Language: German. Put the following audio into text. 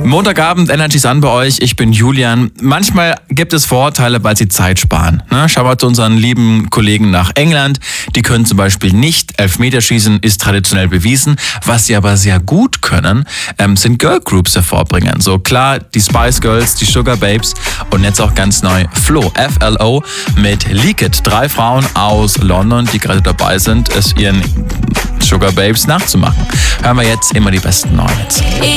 Montagabend, Energy Sun bei euch. Ich bin Julian. Manchmal gibt es Vorurteile, weil sie Zeit sparen. Schauen wir zu unseren lieben Kollegen nach England. Die können zum Beispiel nicht Elfmeterschießen, ist traditionell bewiesen. Was sie aber sehr gut können, sind Girlgroups hervorbringen. So klar, die Spice Girls, die Sugar Babes und jetzt auch ganz neu Flo, F-L-O mit Leak It. 3 Frauen aus London, die gerade dabei sind, es ihren Sugar Babes nachzumachen. Hören wir jetzt immer die besten neuen Hits.